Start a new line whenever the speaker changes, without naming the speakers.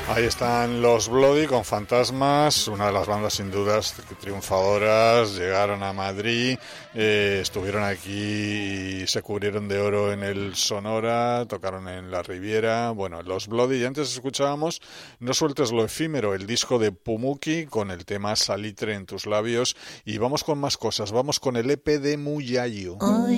Ahí están los Bloody con Fantasmas, una de las bandas sin dudas triunfadoras. Llegaron a Madrid, estuvieron aquí y se cubrieron de oro en el Sonora, tocaron en la Riviera. Bueno, los Bloody. Y antes escuchábamos No sueltes lo efímero, el disco de Pumuki con el tema Salitre en tus labios. Y vamos con más cosas, vamos con el EP de Muyayo.